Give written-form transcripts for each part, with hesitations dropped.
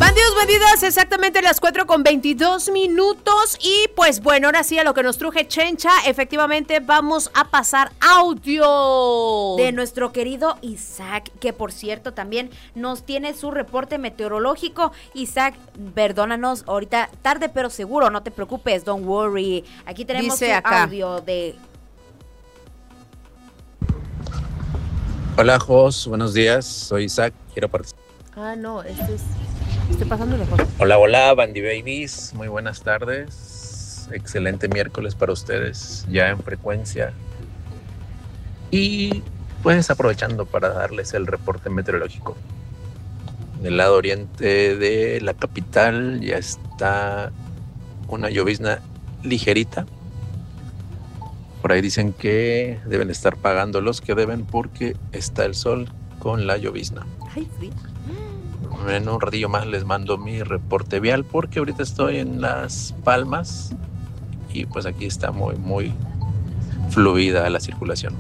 Bandidos, bandidas, exactamente las 4:22. Y pues bueno, ahora sí a lo que nos truje Chencha, efectivamente vamos a pasar audio de nuestro querido Isaac, que por cierto también nos tiene su reporte meteorológico. Isaac, perdónanos, ahorita tarde pero seguro, no te preocupes, don't worry. Aquí tenemos su audio de... Hola, Jos, buenos días, soy Isaac, quiero participar. Estoy pasando mejor. Hola, Bandy Babies, muy buenas tardes. Excelente miércoles para ustedes, ya en frecuencia. Y pues aprovechando para darles el reporte meteorológico. Del lado oriente de la capital ya está una llovizna ligerita. Por ahí dicen que deben estar pagando los que deben porque está el sol con la llovizna. Ay, fría. En un ratillo más les mando mi reporte vial porque ahorita estoy en Las Palmas y pues aquí está muy fluida la circulación.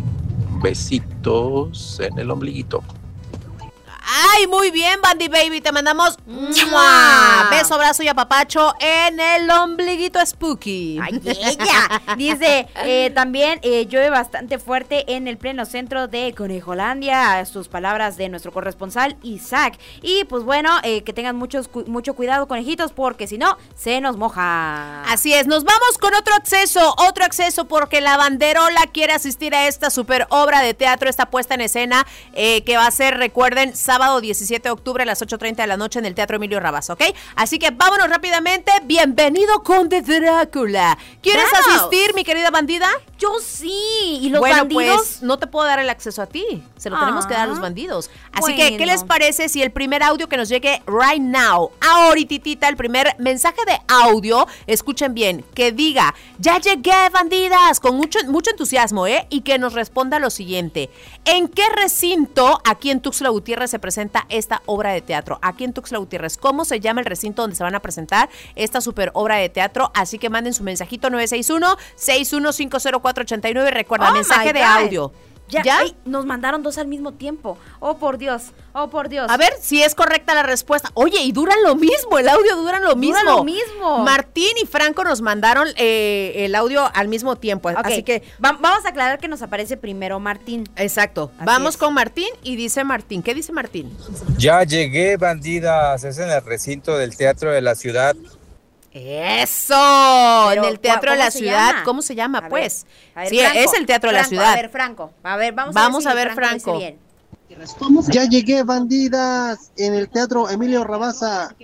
Besitos en el ombliguito. Ay, muy bien, Bandy Baby, te mandamos beso, abrazo y apapacho en el ombliguito spooky. Ay, ella dice, también llueve bastante fuerte en el pleno centro de Conejolandia, sus palabras de nuestro corresponsal Isaac. Y pues bueno, que tengan mucho cuidado, conejitos, porque si no, se nos moja. Así es, nos vamos con otro acceso porque la Banderola quiere asistir a esta super obra de teatro, esta puesta en escena, que va a ser, recuerden, sábado 17 de octubre a las 8:30 de la noche en el Teatro Emilio Rabasa, ¿ok? Así que vámonos rápidamente. Bienvenido, Conde Drácula. ¿Quieres asistir, mi querida bandida? Yo sí. ¿Y los bandidos? Pues no te puedo dar el acceso a ti. Se lo tenemos que dar a los bandidos. Así que, ¿qué les parece si el primer audio que nos llegue right now, ahorititita, el primer mensaje de audio, escuchen bien, que diga, ya llegué, bandidas, con mucho entusiasmo, y que nos responda lo siguiente. ¿En qué recinto aquí en Tuxtla Gutiérrez se presenta esta obra de teatro? Aquí en Tuxtla Gutiérrez, ¿cómo se llama el recinto donde se van a presentar esta super obra de teatro? Así que manden su mensajito 961-6150489. Recuerda, mensaje de audio. ¿Ya? Ay, nos mandaron 2 al mismo tiempo. Oh, por Dios. A ver si es correcta la respuesta. Oye, y duran lo mismo, el audio dura lo mismo. Martín y Franco nos mandaron el audio al mismo tiempo. Okay. Así que vamos a aclarar que nos aparece primero Martín. Exacto. Vamos con Martín y dice Martín. ¿Qué dice Martín? Ya llegué, bandidas. Es en el recinto del Teatro de la Ciudad. ¡Eso! En el Teatro de la Ciudad. ¿Cómo se llama, pues? Sí, Franco, es el Teatro de la Ciudad. A ver, Franco. Vamos a ver, Franco. Ya llegué, bandidas, en el Teatro Emilio Rabasa.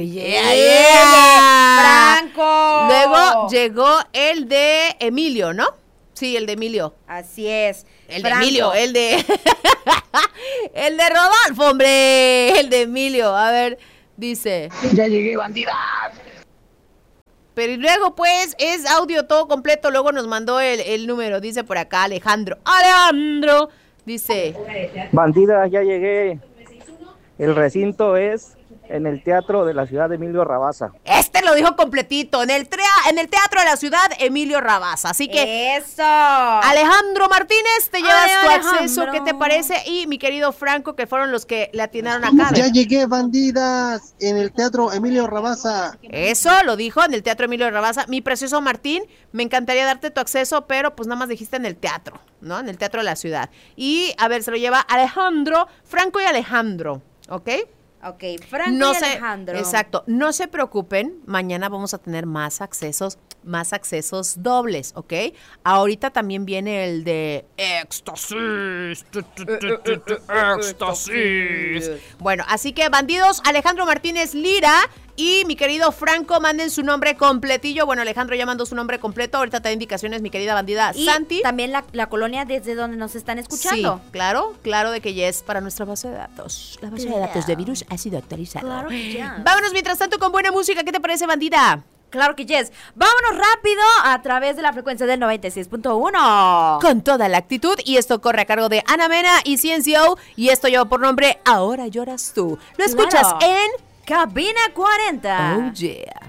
¡Franco! Luego llegó el de Emilio, ¿no? Sí, el de Emilio. Así es. El Franco. De Emilio, el de... el de Rodolfo, hombre. El de Emilio. A ver, dice... Ya llegué, bandidas. Pero y luego pues es audio todo completo, luego nos mandó el número, dice por acá Alejandro, dice: bandida, ya llegué, el recinto es en el Teatro de la Ciudad de Emilio Rabasa. Lo dijo completito, en el Teatro de la Ciudad Emilio Rabasa, así que ¡eso! Alejandro Martínez, te llevas tu acceso, ¿qué te parece? Y mi querido Franco, que fueron los que le atinaron acá. Ya llegué, bandidas, en el Teatro Emilio Rabasa. Eso lo dijo, en el Teatro Emilio Rabasa. Mi precioso Martín, me encantaría darte tu acceso, pero pues nada más dijiste en el teatro, ¿no? En el Teatro de la Ciudad. Y a ver, se lo lleva Alejandro, Franco y Alejandro, ¿ok? Ok, Franco y Alejandro. Exacto, no se preocupen, mañana vamos a tener más accesos dobles, ¿ok? Ahorita también viene el de éxtasis. Bueno, así que bandidos, Alejandro Martínez Lira y mi querido Franco, manden su nombre completillo. Bueno, Alejandro ya mandó su nombre completo, ahorita te da indicaciones mi querida bandida y Santi. También la colonia desde donde nos están escuchando. Sí, claro de que ya es para nuestra base de datos. La base de datos de virus ha sido actualizada. Claro que ya. Vámonos mientras tanto con buena música, ¿qué te parece, bandida? Claro que yes. Vámonos rápido a través de la frecuencia del 96.1. Con toda la actitud. Y esto corre a cargo de Ana Mena y Ciencio. Y esto lleva por nombre Ahora Lloras Tú. Lo escuchas en Cabina 40. Oh yeah.